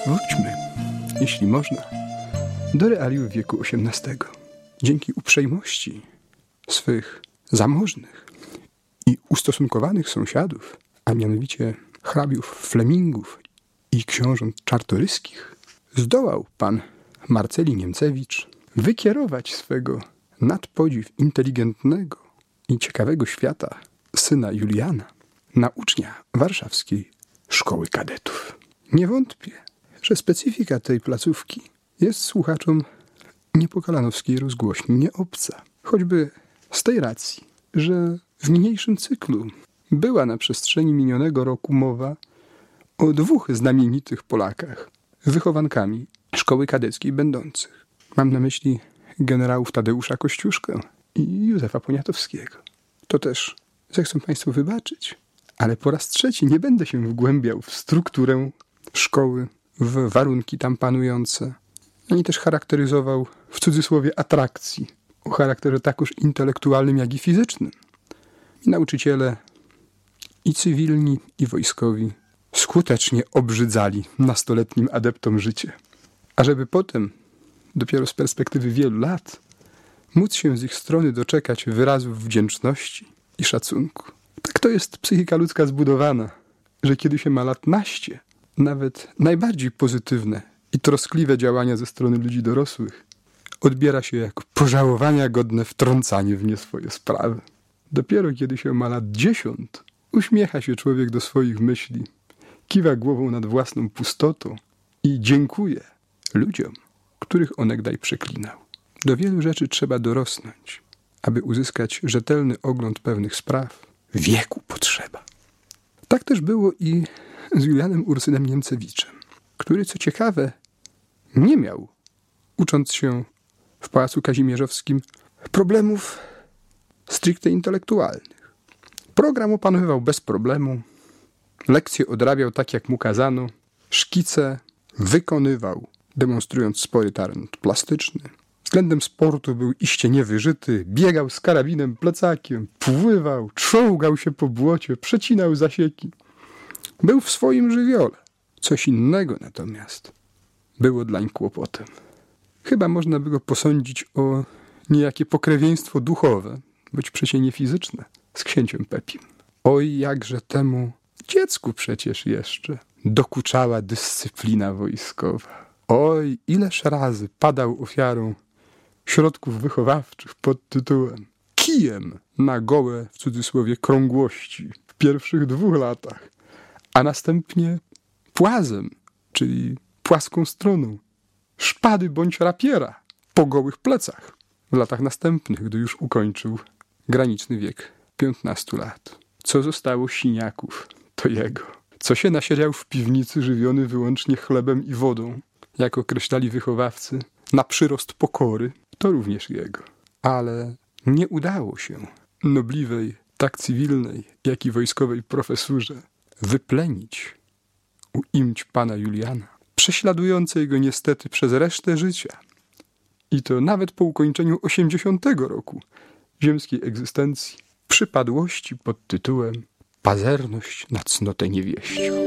Wróćmy, jeśli można, do realiów wieku XVIII. Dzięki uprzejmości swych zamożnych i ustosunkowanych sąsiadów, a mianowicie hrabiów Flemingów i książąt czartoryskich, zdołał pan Marceli Niemcewicz wykierować swego nadpodziw inteligentnego i ciekawego świata syna Juliana na ucznia warszawskiej szkoły kadetów. Nie wątpię, że specyfika tej placówki jest słuchaczom niepokalanowskiej rozgłośni nie obca. Choćby z tej racji, że w niniejszym cyklu była na przestrzeni minionego roku mowa o dwóch znamienitych Polakach, wychowankami szkoły kadeckiej będących. Mam na myśli generałów Tadeusza Kościuszkę i Józefa Poniatowskiego. To też zechcą państwo wybaczyć, ale po raz trzeci nie będę się wgłębiał w strukturę szkoły, w warunki tam panujące, ani też charakteryzował w cudzysłowie atrakcji o charakterze takoż intelektualnym, jak i fizycznym. I nauczyciele, i cywilni, i wojskowi skutecznie obrzydzali nastoletnim adeptom życie. A żeby potem, dopiero z perspektywy wielu lat, móc się z ich strony doczekać wyrazów wdzięczności i szacunku. Tak to jest psychika ludzka zbudowana, że kiedy się ma lat naście, nawet najbardziej pozytywne i troskliwe działania ze strony ludzi dorosłych odbiera się jako pożałowania godne wtrącanie w nie swoje sprawy. Dopiero kiedy się ma lat 10, uśmiecha się człowiek do swoich myśli, kiwa głową nad własną pustotą i dziękuje ludziom, których onegdaj przeklinał. Do wielu rzeczy trzeba dorosnąć, aby uzyskać rzetelny ogląd pewnych spraw. Wieku potrzeba. Tak też było i z Julianem Ursynem Niemcewiczem, który, co ciekawe, nie miał, ucząc się w Pałacu Kazimierzowskim, problemów stricte intelektualnych. Program opanowywał bez problemu, lekcje odrabiał tak, jak mu kazano, szkice wykonywał, demonstrując spory talent plastyczny. Względem sportu był iście niewyżyty, biegał z karabinem plecakiem, pływał, czołgał się po błocie, przecinał zasieki. Był w swoim żywiole. Coś innego natomiast było dlań kłopotem. Chyba można by go posądzić o niejakie pokrewieństwo duchowe, bądź przecie nie fizyczne, z księciem Pepim. Oj, jakże temu dziecku przecież jeszcze dokuczała dyscyplina wojskowa. Oj, ileż razy padał ofiarą środków wychowawczych pod tytułem kijem na gołe, w cudzysłowie, krągłości w pierwszych 2 latach, a następnie płazem, czyli płaską stroną, szpady bądź rapiera po gołych plecach w latach następnych, gdy już ukończył graniczny wiek 15 lat. Co zostało siniaków, to jego. Co się nasiedział w piwnicy żywiony wyłącznie chlebem i wodą, jak określali wychowawcy, na przyrost pokory, to również jego. Ale nie udało się nobliwej, tak cywilnej, jak i wojskowej profesurze wyplenić, uimć pana Juliana, prześladującej go niestety przez resztę życia. I to nawet po ukończeniu 80 roku ziemskiej egzystencji, przypadłości pod tytułem Pazerność na cnotę niewieścią.